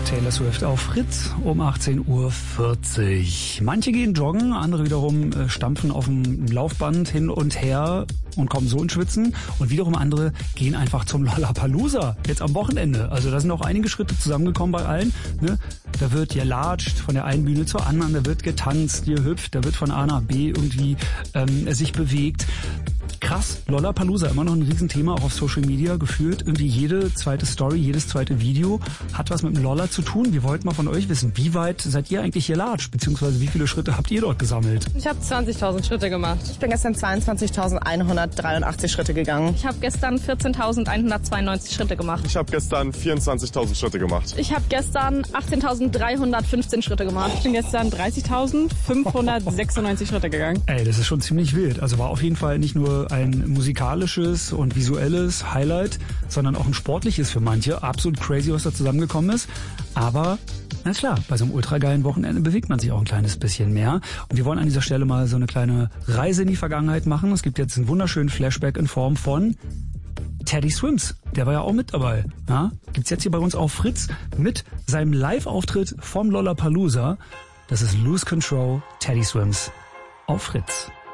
Taylor Swift auf Fritz um 18:40 Uhr. Manche gehen joggen, andere wiederum stampfen auf dem Laufband hin und her und kommen so ins Schwitzen. Und wiederum andere gehen einfach zum Lollapalooza, jetzt am Wochenende. Also da sind auch einige Schritte zusammengekommen bei allen. Ne? Da wird gelatscht von der einen Bühne zur anderen, da wird getanzt, gehüpft, da wird von A nach B irgendwie sich bewegt. Krass, Lollapalooza, immer noch ein Riesenthema, auch auf Social Media gefühlt. Irgendwie jede zweite Story, jedes zweite Video hat was mit dem Lolla zu tun. Wir wollten mal von euch wissen, wie weit seid ihr eigentlich gelatscht, beziehungsweise wie viele Schritte habt ihr dort gesammelt? Ich habe 20.000 Schritte gemacht. Ich bin gestern 22.183 Schritte gegangen. Ich habe gestern 14.192 Schritte gemacht. Ich habe gestern 24.000 Schritte gemacht. Ich habe gestern 18.315 Schritte gemacht. Ich bin gestern 30.596 Schritte gegangen. Ey, das ist schon ziemlich wild. Also war auf jeden Fall nicht nur ein musikalisches und visuelles Highlight, sondern auch ein sportliches für manche. Absolut crazy, was da zusammengekommen ist. Aber, na klar, bei so einem ultra geilen Wochenende bewegt man sich auch ein kleines bisschen mehr. Und wir wollen an dieser Stelle mal so eine kleine Reise in die Vergangenheit machen. Es gibt jetzt einen wunderschönen Flashback in Form von Teddy Swims. Der war ja auch mit dabei. Ja? Gibt's jetzt hier bei uns auf Fritz mit seinem Live-Auftritt vom Lollapalooza. Das ist Lose Control, Teddy Swims auf Fritz.